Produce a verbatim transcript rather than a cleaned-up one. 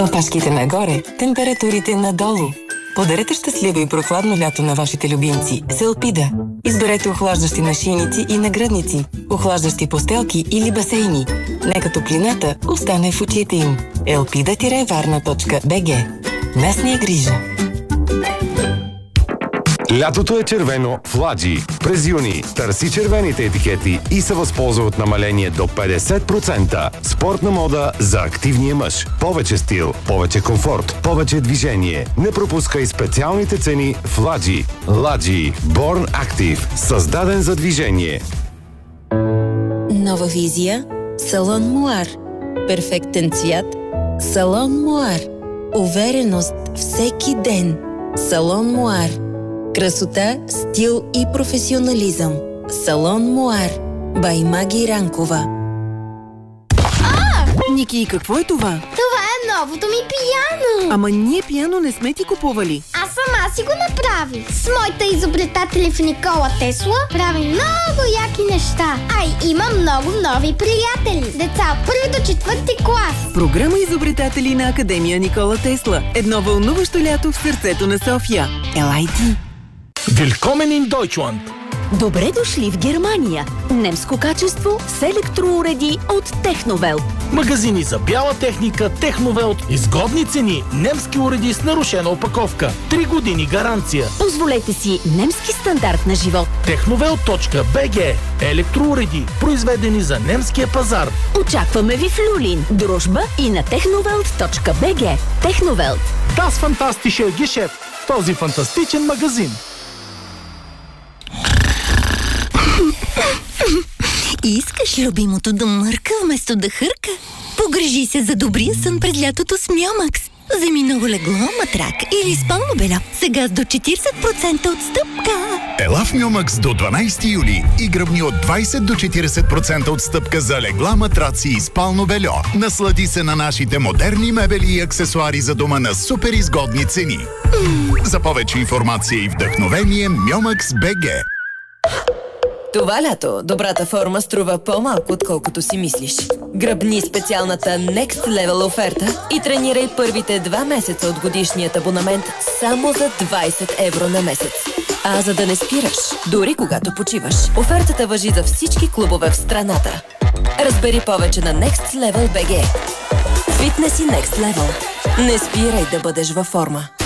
Опашките нагоре, температурите надолу. Подарете щастливо и прохладно лято на вашите любимци с Елпида. Изберете охлаждащи нашийници и нагръдници, охлаждащи постелки или басейни. Нека топлината остане в очите им. елпида варна точка би джи. Нас ни е грижа. Лятото е червено в Ладжи. През юни търси червените етикети и се възползва от намаление до петдесет процента. Спортна мода за активния мъж. Повече стил, повече комфорт, повече движение. Не пропускай специалните цени в Ладжи. Ладжи. Born Active. Създаден за движение. Нова визия. Салон Муар. Перфектен цвят. Салон Муар. Увереност всеки ден. Салон Муар. Красота, стил и професионализъм. Салон Муар. Бай Маги Ранкова. А! Ники, какво е това? Това е новото ми пияно. Ама ние пияно не сме ти купували. Аз сама си го направих. С моите изобретатели в Никола Тесла прави много яки неща. А и има много нови приятели. Деца от първи до четвърти клас. Програма Изобретатели на Академия Никола Тесла. Едно вълнуващо лято в сърцето на София. Елай ти! Willkommen in Deutschland! Добре дошли в Германия! Немско качество с електроуреди от Техновелт. Магазини за бяла техника Техновелт. Изгодни цени. Немски уреди с нарушена опаковка. Три години гаранция. Позволете си немски стандарт на живот. техновелт точка би джи. Електроуреди, произведени за немския пазар. Очакваме ви в Люлин, Дружба и на техновелт точка би джи. Техновелт. Das fantastische Geschäft. Този фантастичен магазин. Искаш любимото да мърка вместо да хърка? Погрижи се за добрия сън през лятото с Мьомакс. Вземи ново легло, матрак или спално бельо. Сега с до четиридесет процента отстъпка. Ела в Мьомакс до дванайсети юли и гръбни от двайсет до четиридесет процента отстъпка за легла, матраци и спално бельо. Наслади се на нашите модерни мебели и аксесуари за дома на супер изгодни цени. Mm. За повече информация и вдъхновение Мьомакс точка би джи. Това лято добрата форма струва по-малко, отколкото си мислиш. Гръбни специалната Next Level оферта и тренирай първите два месеца от годишният абонамент само за двайсет евро на месец. А за да не спираш, дори когато почиваш, офертата важи за всички клубове в страната. Разбери повече на Next Level точка би джи. Фитнес и Next Level. Не спирай да бъдеш във форма.